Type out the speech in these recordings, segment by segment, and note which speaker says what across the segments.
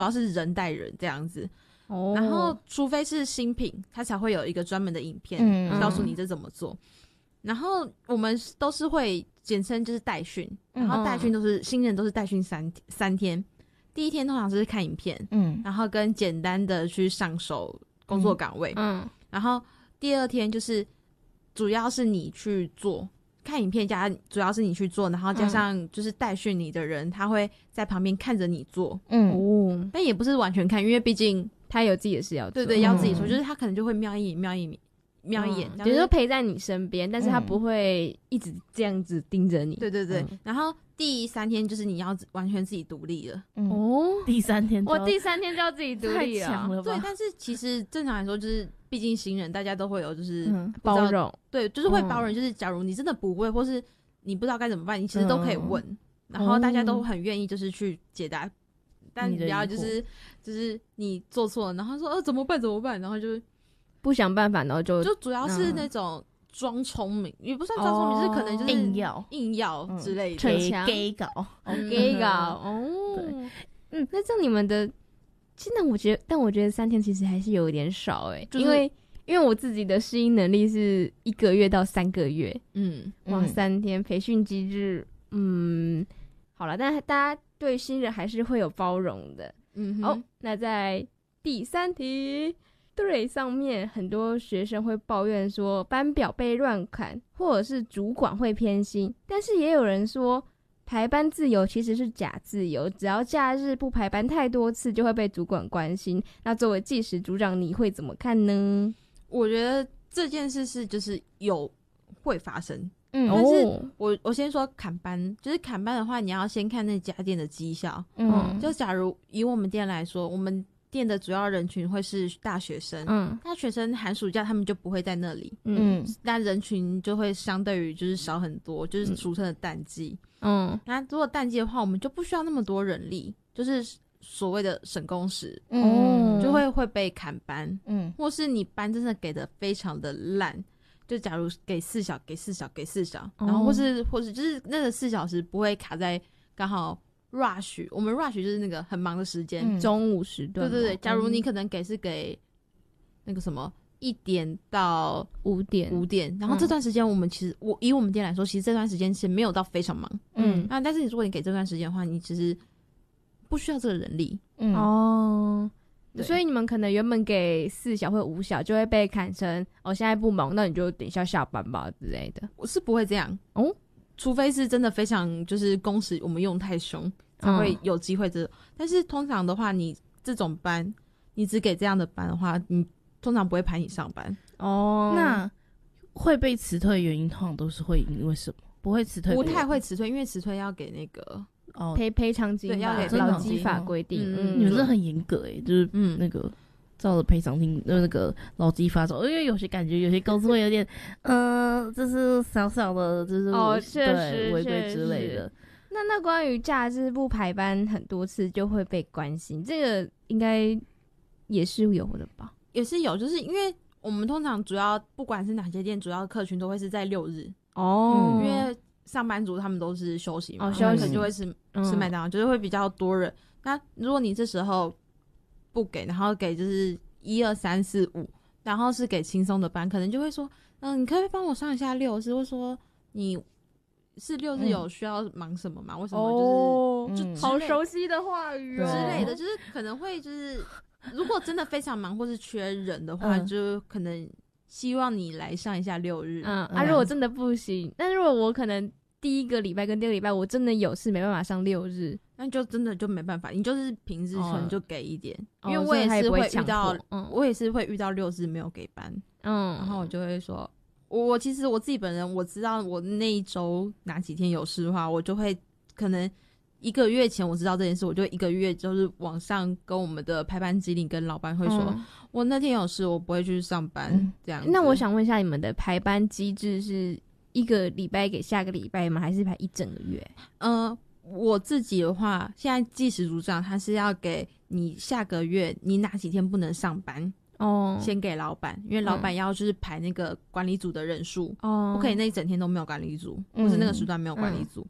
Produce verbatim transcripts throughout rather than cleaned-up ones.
Speaker 1: 要是人带人这样子。哦，然后除非是新品，它才会有一个专门的影片、嗯、告诉你这怎么做。然后我们都是会简称就是代训，然后代训都是、嗯、新人都是代训三三天。第一天通常是看影片，嗯，然后跟简单的去上手工作岗位，嗯，然后第二天就是主要是你去做。看影片加主要是你去做，然后加上就是代训你的人、嗯、他会在旁边看着你做，嗯哦，但也不是完全看，因为毕竟
Speaker 2: 他有自己的事要做，
Speaker 1: 对对，要自己做、嗯、就是他可能就会瞄一眼瞄一眼瞄一眼、嗯、
Speaker 2: 就是说陪在你身边，但是他不会一直这样子盯着你、
Speaker 1: 嗯、对对对、嗯、然后第三天就是你要完全自己独立了、
Speaker 3: 嗯、哦，第三天
Speaker 2: 我第三天就要自己独立了，
Speaker 3: 太强了吧。
Speaker 1: 对，但是其实正常来说就是毕竟新人大家都会有就是、
Speaker 2: 嗯、包容，
Speaker 1: 对，就是会包容、嗯、就是假如你真的不会或是你不知道该怎么办，你其实都可以问、嗯、然后大家都很愿意就是去解答、哦、但你不要就是就是你做错了然后说呃怎么办怎么办，然后就
Speaker 2: 不想办法，然后就
Speaker 1: 就主要是那种装聪明、嗯、也不算装聪明、哦、就是可能就是
Speaker 3: 硬要
Speaker 1: 硬要之类的
Speaker 2: 逞强
Speaker 3: gay 搞
Speaker 2: gay 搞哦，嗯，那这样你们的现在我觉得但我觉得三天其实还是有一点少欸、就是、因为因为我自己的适应能力是一个月到三个月，嗯，哇，三天培训机制，嗯，好了，但大家对新人还是会有包容的，嗯，好，那在第三题，对上面很多学生会抱怨说班表被乱砍，或者是主管会偏心，但是也有人说排班自由其实是假自由，只要假日不排班太多次就会被主管关心。那作为技师组长你会怎么看呢？
Speaker 1: 我觉得这件事是就是有会发生，嗯，但是我我先说砍班，就是砍班的话，你要先看那家店的绩效，嗯，就假如以我们店来说，我们店的主要人群会是大学生，嗯，大学生寒暑假他们就不会在那里，嗯，但人群就会相对于就是少很多，就是俗称的淡季，嗯，那如果淡季的话，我们就不需要那么多人力，就是所谓的省工时，嗯，就会会被砍班，嗯，或是你班真的给的非常的烂，就假如给四小给四小给四小，然后或是或是就是那个四小时不会卡在刚好 rush， 我们 rush 就是那个很忙的时间，
Speaker 2: 嗯，中午时段，
Speaker 1: 对对对，假如你可能给是给那个什么一点到
Speaker 2: 五点
Speaker 1: 五点，然后这段时间我们其实、嗯、我以我们店来说，其实这段时间是没有到非常忙，嗯，啊，但是如果你给这段时间的话，你其实不需要这个人力，嗯
Speaker 2: 哦，所以你们可能原本给四小或五小就会被砍成哦，现在不忙，那你就等一下下班吧之类的。
Speaker 1: 我是不会这样哦，除非是真的非常就是工时我们用太凶才会有机会这、嗯、但是通常的话，你这种班你只给这样的班的话，你通常不会排你上班
Speaker 3: 哦。那会被辞退的原因通常都是会因为什么？不会辞退，
Speaker 1: 不太会辞退，因为辞退要给那个
Speaker 2: 哦，赔赔偿金，
Speaker 1: 对，要给
Speaker 2: 劳基法规定，
Speaker 3: 嗯，你们这很严格诶，就是嗯，那个照着赔偿金那个劳基法走，因为有些感觉有些公司会有点，呃，就是小小的，就是
Speaker 2: 哦，确实
Speaker 3: 违规之类的。
Speaker 2: 那那关于假日不排班很多次就会被关心，这个应该也是有的吧？
Speaker 1: 也是有，就是因为我们通常主要不管是哪些店，主要客群都会是在六日哦、嗯，因为上班族他们都是休息嘛，哦，休息就会吃吃麦当劳，就是会比较多人。那如果你这时候不给，然后给就是一二三四五，然后是给轻松的班，可能就会说，嗯、呃，你可不可以帮我上一下六日，或说你是六日有需要忙什么吗？为什么就是、哦、就、嗯、
Speaker 2: 好熟悉的话语
Speaker 1: 之类的，就是可能会就是如果真的非常忙或是缺人的话，嗯、就可能希望你来上一下六日。
Speaker 2: 嗯啊，如果真的不行，那如果我可能第一个礼拜跟第二个礼拜我真的有事没办法上六日，
Speaker 1: 那就真的就没办法，你就是平日可能就给一点，哦、因为我也是会遇到，嗯，我也是会遇到六日没有给班，嗯，然后我就会说，我我其实我自己本人我知道我那一周哪几天有事的话，我就会可能一个月前我知道这件事，我就一个月就是往上跟我们的排班经理跟老板会说，嗯、我那天有事，我不会去上班，嗯、这样子。
Speaker 2: 那我想问一下，你们的排班机制是一个礼拜给下个礼拜吗？还是排一整个月？
Speaker 1: 呃，我自己的话，现在技师组长他是要给你下个月你哪几天不能上班哦，先给老板，因为老板要就是排那个管理组的人数哦，不可以那一整天都没有管理组，嗯、或是那个时段没有管理组。嗯、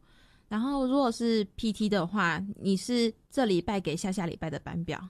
Speaker 1: 然后如果是 P T 的话，你是这礼拜给下下礼拜的班表。